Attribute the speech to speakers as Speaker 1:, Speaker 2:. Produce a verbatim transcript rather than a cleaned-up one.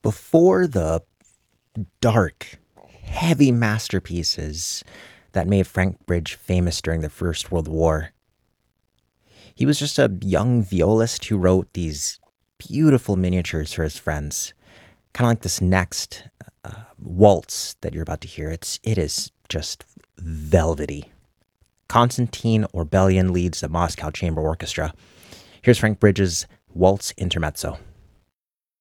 Speaker 1: Before the dark, heavy masterpieces that made Frank Bridge famous during the First World War, he was just a young violist who wrote these beautiful miniatures for his friends. Kind of like this next uh, waltz that you're about to hear. It's it is just velvety. Konstantin Orbelian leads the Moscow Chamber Orchestra. Here's Frank Bridges' Waltz Intermezzo.